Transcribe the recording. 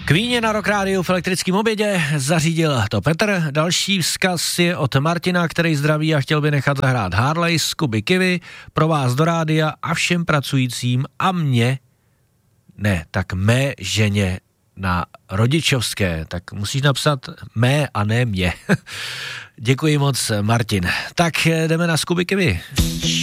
Queenie na Rock Rádiu v elektrickém obědě, zařídil to Petr. Další vzkaz je od Martina, který zdraví a chtěl by nechat zahrát Harley z Kuby Kivy pro vás do rádia a všem pracujícím a mé ženě na rodičovské, tak musíš napsat mé a ne mě. Děkuji moc, Martin. Tak jdeme na Kuby Kivy.